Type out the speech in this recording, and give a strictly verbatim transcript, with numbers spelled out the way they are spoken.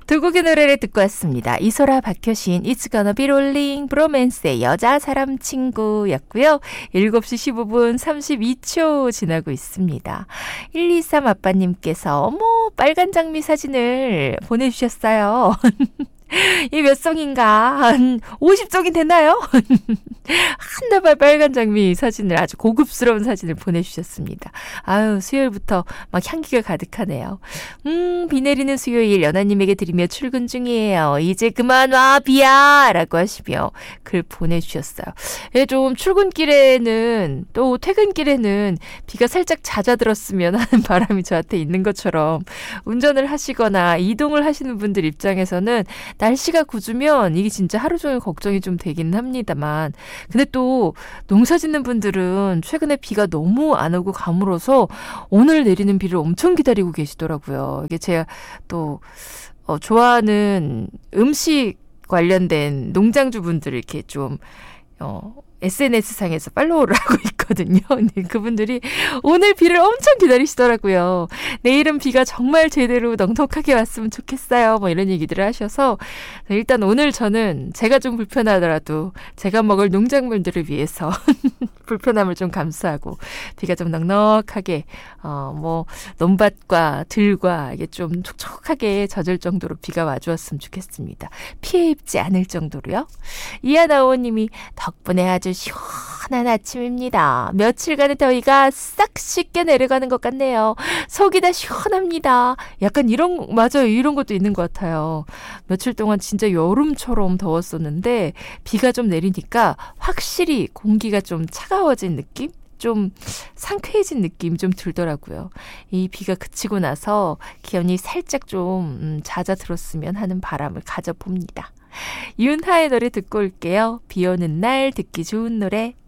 두 곡의 노래를 듣고 왔습니다. 이소라 박효신 It's Gonna Be Rolling, 브로맨스의 여자 사람 친구였고요. 일곱 시 십오 분 삼십이 초 지나고 있습니다. 일이삼 아빠님께서 어머 빨간 장미 사진을 보내주셨어요. 이 몇 송인가? 한 오십 송이 되나요? 한 다발 빨간 장미 사진을 아주 고급스러운 사진을 보내주셨습니다. 아유, 수요일부터 막 향기가 가득하네요. 음, 비 내리는 수요일 연하님에게 드리며 출근 중이에요. 이제 그만 와, 비야! 라고 하시며 글 보내주셨어요. 예, 좀 출근길에는 또 퇴근길에는 비가 살짝 잦아들었으면 하는 바람이 저한테 있는 것처럼 운전을 하시거나 이동을 하시는 분들 입장에서는 날씨가 굳으면 이게 진짜 하루 종일 걱정이 좀 되긴 합니다만 근데 또 농사 짓는 분들은 최근에 비가 너무 안 오고 가물어서 오늘 내리는 비를 엄청 기다리고 계시더라고요. 이게 제가 또 어, 좋아하는 음식 관련된 농장주분들 이렇게 좀 어, 에스엔에스상에서 팔로우를 하고 있거든요. 네, 그분들이 오늘 비를 엄청 기다리시더라고요. 내일은 비가 정말 제대로 넉넉하게 왔으면 좋겠어요. 뭐 이런 얘기들을 하셔서 일단 오늘 저는 제가 좀 불편하더라도 제가 먹을 농작물들을 위해서 불편함을 좀 감수하고 비가 좀 넉넉하게 어, 뭐 논밭과 들과 이게 좀 촉촉하게 젖을 정도로 비가 와주었으면 좋겠습니다. 피해 입지 않을 정도로요. 이하나오님이 덕분에 아주 시원한 아침입니다. 며칠간의 더위가 싹 씻게 내려가는 것 같네요. 속이 다 시원합니다. 약간 이런 맞아요. 이런 것도 있는 것 같아요. 며칠 동안 진짜 여름처럼 더웠었는데 비가 좀 내리니까 확실히 공기가 좀 차가워진 느낌? 좀 상쾌해진 느낌이 좀 들더라고요. 이 비가 그치고 나서 기온이 살짝 좀 음, 잦아들었으면 하는 바람을 가져봅니다. 윤하의 노래 듣고 올게요. 비 오는 날 듣기 좋은 노래.